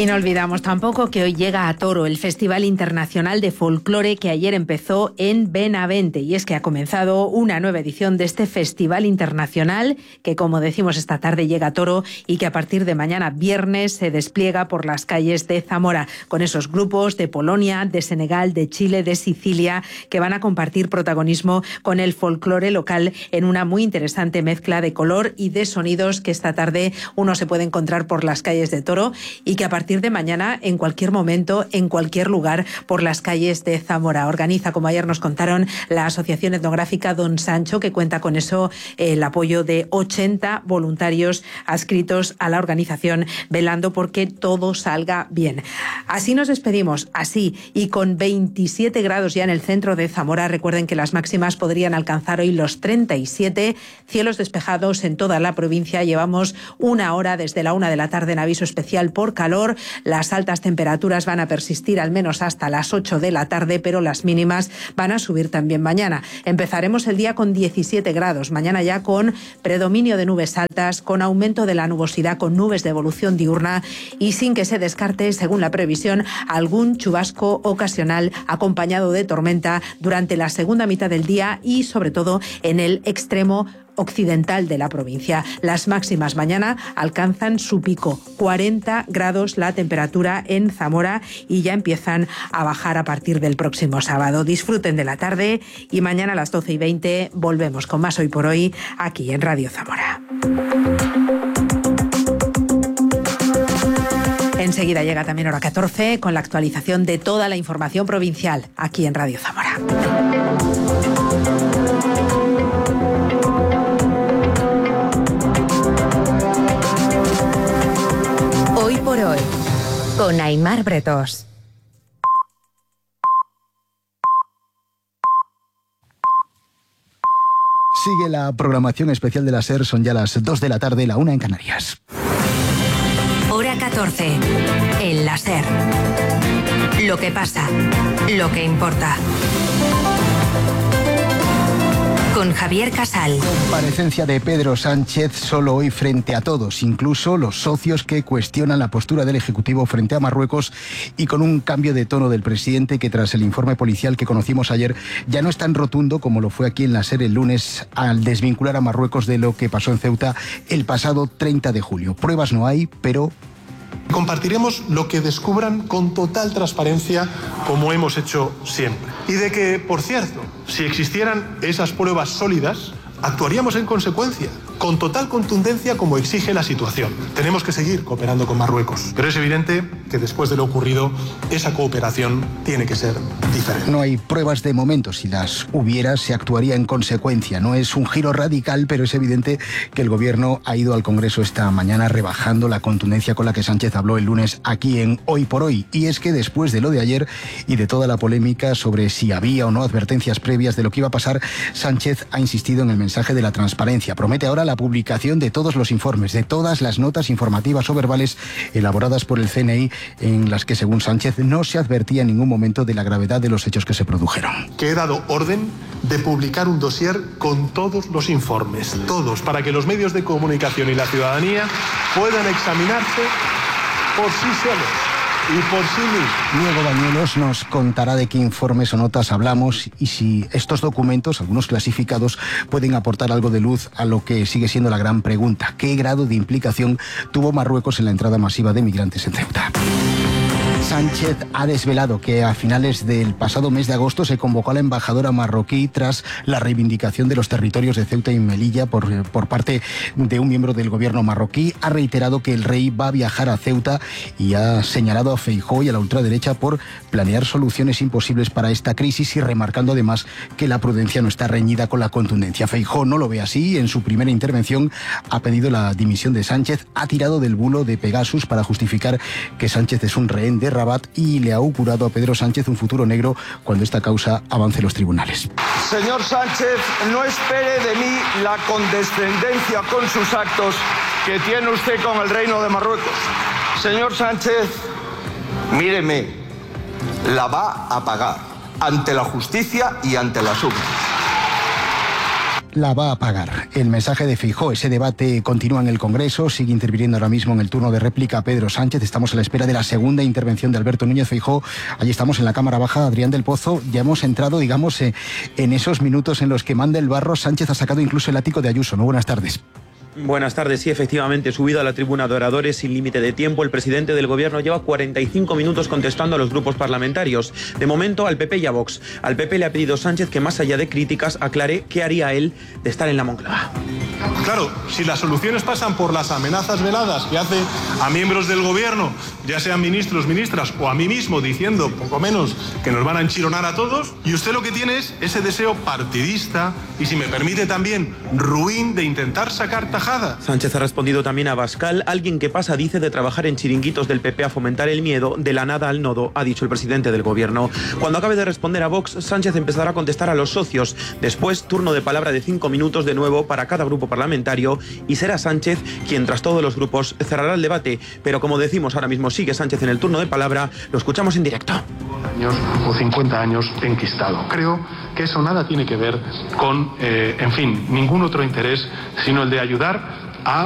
Y no olvidamos tampoco que hoy llega a Toro, el Festival Internacional de Folclore que ayer empezó en Benavente. Y es que ha comenzado una nueva edición de este Festival Internacional que, como decimos, esta tarde llega a Toro y que a partir de mañana viernes se despliega por las calles de Zamora con esos grupos de Polonia, de Senegal, de Chile, de Sicilia que van a compartir protagonismo con el folclore local en una muy interesante mezcla de color y de sonidos que esta tarde uno se puede encontrar por las calles de Toro y que a partir de mañana, en cualquier momento, en cualquier lugar, por las calles de Zamora. Organiza, como ayer nos contaron, la Asociación Etnográfica Don Sancho, que cuenta con eso el apoyo de 80 voluntarios adscritos a la organización, velando porque todo salga bien. Así nos despedimos, así, y con 27 grados ya en el centro de Zamora. Recuerden que las máximas podrían alcanzar hoy los 37, cielos despejados en toda la provincia. Llevamos una hora desde la 1 de la tarde en aviso especial por calor. Las altas temperaturas van a persistir al menos hasta las 8 de la tarde, pero las mínimas van a subir también mañana. Empezaremos el día con 17 grados, mañana ya con predominio de nubes altas, con aumento de la nubosidad, con nubes de evolución diurna y sin que se descarte, según la previsión, algún chubasco ocasional acompañado de tormenta durante la segunda mitad del día y sobre todo en el extremo occidental de la provincia. Las máximas mañana alcanzan su pico, 40 grados la temperatura en Zamora y ya empiezan a bajar a partir del próximo sábado. Disfruten de la tarde y mañana a las 12:20 volvemos con más Hoy por Hoy aquí en Radio Zamora. Enseguida llega también hora 14 con la actualización de toda la información provincial aquí en Radio Zamora. Hoy por Hoy, con Aimar Bretos. Sigue la programación especial de la SER, son ya las 2 de la tarde, la 1 en Canarias. Hora 14, en la SER. Lo que pasa, lo que importa. Con Javier Casal. Comparecencia de Pedro Sánchez solo hoy frente a todos, incluso los socios que cuestionan la postura del Ejecutivo frente a Marruecos y con un cambio de tono del presidente que tras el informe policial que conocimos ayer ya no es tan rotundo como lo fue aquí en la SER el lunes al desvincular a Marruecos de lo que pasó en Ceuta el pasado 30 de julio. Pruebas no hay, pero... Compartiremos lo que descubran con total transparencia, como hemos hecho siempre. Y de que, por cierto, si existieran esas pruebas sólidas, actuaríamos en consecuencia, con total contundencia como exige la situación. Tenemos que seguir cooperando con Marruecos, pero es evidente que después de lo ocurrido, esa cooperación tiene que ser diferente. No hay pruebas de momento. Si las hubiera, se actuaría en consecuencia. No es un giro radical, pero es evidente que el Gobierno ha ido al Congreso esta mañana rebajando la contundencia con la que Sánchez habló el lunes aquí en Hoy por Hoy. Y es que después de lo de ayer y de toda la polémica sobre si había o no advertencias previas de lo que iba a pasar, Sánchez ha insistido en el mensaje de la transparencia. Promete ahora la publicación de todos los informes, de todas las notas informativas o verbales elaboradas por el CNI en las que, según Sánchez, no se advertía en ningún momento de la gravedad de los hechos que se produjeron. Que he dado orden de publicar un dossier con todos los informes, todos, para que los medios de comunicación y la ciudadanía puedan examinarse por sí solos y por sí mismos. Diego Bañuelos nos contará de qué informes o notas hablamos y si estos documentos, algunos clasificados, pueden aportar algo de luz a lo que sigue siendo la gran pregunta: ¿qué grado de implicación tuvo Marruecos en la entrada masiva de migrantes en Ceuta? Sánchez ha desvelado que a finales del pasado mes de agosto se convocó a la embajadora marroquí tras la reivindicación de los territorios de Ceuta y Melilla por parte de un miembro del gobierno marroquí. Ha reiterado que el rey va a viajar a Ceuta y ha señalado a Feijóo y a la ultraderecha por planear soluciones imposibles para esta crisis y remarcando además que la prudencia no está reñida con la contundencia. Feijóo no lo ve así. En su primera intervención ha pedido la dimisión de Sánchez, ha tirado del bulo de Pegasus para justificar que Sánchez es un rehén de Rabat y le ha augurado a Pedro Sánchez un futuro negro cuando esta causa avance en los tribunales. Señor Sánchez, no espere de mí la condescendencia con sus actos que tiene usted con el Reino de Marruecos. Señor Sánchez, míreme, la va a pagar ante la justicia y ante las urnas. la va a pagar. El mensaje de Feijóo, ese debate continúa en el Congreso, sigue interviniendo ahora mismo en el turno de réplica Pedro Sánchez. Estamos a la espera de la segunda intervención de Alberto Núñez Feijóo. Allí estamos en la Cámara Baja, Adrián del Pozo. Ya hemos entrado, digamos, en esos minutos en los que manda el barro. Sánchez ha sacado incluso el ático de Ayuso, ¿no? Buenas tardes. Buenas tardes. Sí, efectivamente, subido a la tribuna de oradores sin límite de tiempo, el presidente del Gobierno lleva 45 minutos contestando a los grupos parlamentarios. De momento, al PP y a Vox. Al PP le ha pedido Sánchez que, más allá de críticas, aclare qué haría él de estar en la Moncloa. Claro, si las soluciones pasan por las amenazas veladas que hace a miembros del Gobierno, ya sean ministros, ministras o a mí mismo, diciendo poco menos que nos van a enchironar a todos, y usted lo que tiene es ese deseo partidista y, si me permite también, ruin de intentar sacar tajada. Sánchez ha respondido también a Abascal. Alguien que pasa, dice, de trabajar en chiringuitos del PP a fomentar el miedo, de la nada al nodo, ha dicho el presidente del Gobierno. Cuando acabe de responder a Vox, Sánchez empezará a contestar a los socios. Después, turno de palabra de 5 minutos de nuevo para cada grupo parlamentario, y será Sánchez quien, tras todos los grupos, cerrará el debate. Pero, como decimos, ahora mismo sigue Sánchez en el turno de palabra. Lo escuchamos en directo. Años o 50 años enquistado. Creo que eso nada tiene que ver con, ningún otro interés, sino el de ayudar